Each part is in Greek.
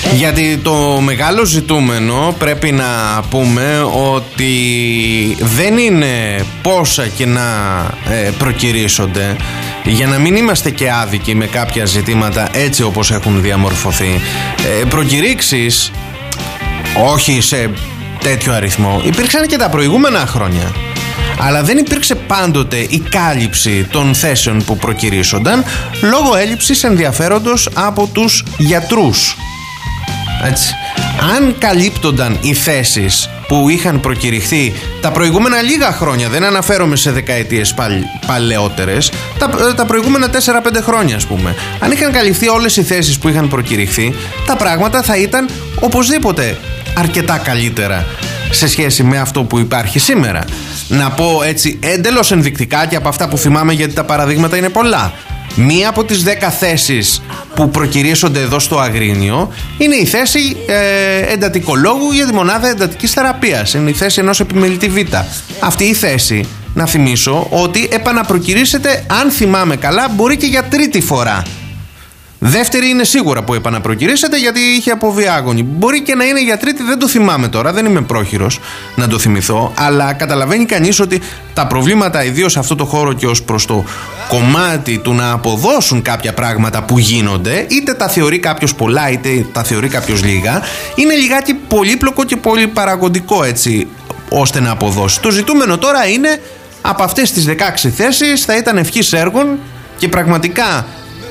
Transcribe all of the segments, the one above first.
Γιατί το μεγάλο ζητούμενο πρέπει να πούμε ότι δεν είναι πόσα και να προκηρύσσονται, για να μην είμαστε και άδικοι με κάποια ζητήματα έτσι όπως έχουν διαμορφωθεί. Προκηρύξεις όχι σε τέτοιο αριθμό υπήρξαν και τα προηγούμενα χρόνια, αλλά δεν υπήρξε πάντοτε η κάλυψη των θέσεων που προκηρύσσονταν λόγω έλλειψης ενδιαφέροντος από τους γιατρούς. Έτσι. Αν καλύπτονταν οι θέσεις που είχαν προκηρυχθεί τα προηγούμενα λίγα χρόνια, δεν αναφέρομαι σε δεκαετίες παλαιότερες, τα προηγούμενα 4-5 χρόνια ας πούμε, αν είχαν καλυφθεί όλες οι θέσεις που είχαν προκηρυχθεί, τα πράγματα θα ήταν οπωσδήποτε αρκετά καλύτερα σε σχέση με αυτό που υπάρχει σήμερα. Να πω έτσι εντελώς ενδεικτικά και από αυτά που θυμάμαι, γιατί τα παραδείγματα είναι πολλά. Μία από τις 10 θέσεις που προκηρύσσονται εδώ στο Αγρίνιο είναι η θέση εντατικολόγου για τη μονάδα εντατικής θεραπείας. Είναι η θέση ενός επιμελητή Β. Αυτή η θέση, να θυμίσω ότι επαναπροκηρύσσεται, αν θυμάμαι καλά, μπορεί και για τρίτη φορά. Δεύτερη είναι σίγουρα που επαναπροκηρύσσεται, γιατί είχε αποβεί άγωνη. Μπορεί και να είναι για τρίτη, δεν το θυμάμαι τώρα, δεν είμαι πρόχειρος να το θυμηθώ. Αλλά καταλαβαίνει κανείς ότι τα προβλήματα, ιδίως σε αυτό το χώρο και ως προς το κομμάτι του να αποδώσουν κάποια πράγματα που γίνονται, είτε τα θεωρεί κάποιος πολλά είτε τα θεωρεί κάποιος λίγα, είναι λιγάκι πολύπλοκο και πολύ παραγωγικό έτσι ώστε να αποδώσει. Το ζητούμενο τώρα είναι από αυτές τις 16 θέσεις θα ήταν ευχής έργων και πραγματικά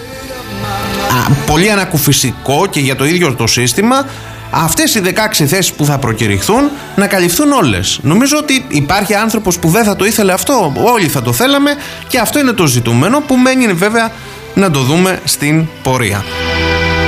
πολύ ανακουφιστικό και για το ίδιο το σύστημα αυτές οι 16 θέσεις που θα προκηρυχθούν να καλυφθούν όλες. Νομίζω ότι υπάρχει άνθρωπος που δεν θα το ήθελε αυτό, όλοι θα το θέλαμε, και αυτό είναι το ζητούμενο που μένει βέβαια να το δούμε στην πορεία.